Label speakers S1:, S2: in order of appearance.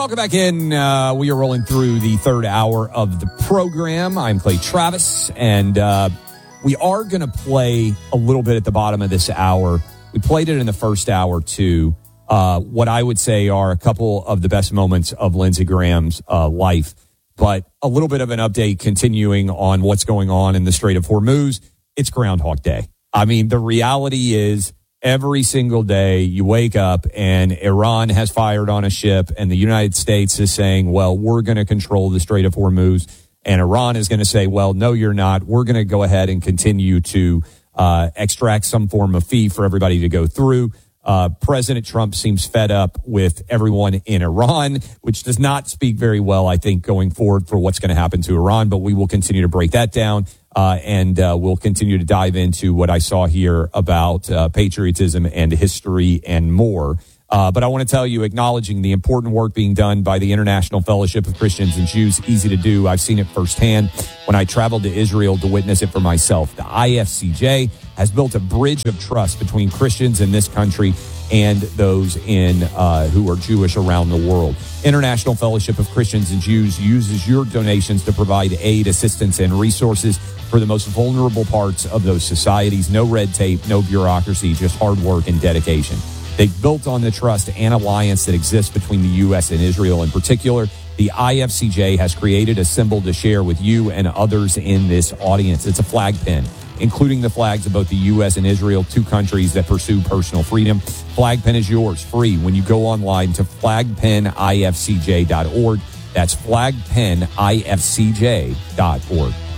S1: welcome back in. We are rolling through the third hour of the program. I'm Clay Travis, and we are going to play a little bit at the bottom of this hour. We played it in the first hour, too. What I would say are a couple of the best moments of Lindsey Graham's life, but a little bit of an update continuing on what's going on in the Strait of Hormuz. It's Groundhog Day. I mean, the reality is every single day you wake up and Iran has fired on a ship and the United States is saying, well, we're going to control the Strait of Hormuz. And Iran is going to say, well, no, you're not. We're going to go ahead and continue to extract some form of fee for everybody to go through. President Trump seems fed up with everyone in Iran, which does not speak very well, I think, going forward for what's going to happen to Iran. But we will continue to break that down. And we'll continue to dive into what I saw here about patriotism and history and more. But I want to tell you, acknowledging the important work being done by the International Fellowship of Christians and Jews, easy to do. I've seen it firsthand when I traveled to Israel to witness it for myself. The IFCJ has built a bridge of trust between Christians in this country and those who are Jewish around the world. International Fellowship of Christians and Jews uses your donations to provide aid, assistance, and resources for the most vulnerable parts of those societies. No red tape, no bureaucracy, just hard work and dedication. They've built on the trust and alliance that exists between the U.S. and Israel in particular. The IFCJ has created a symbol to share with you and others in this audience. It's a flag pin, including the flags of both the U.S. and Israel, two countries that pursue personal freedom. Flag pin is yours, free, when you go online to flagpinifcj.org. That's flagpinifcj.org.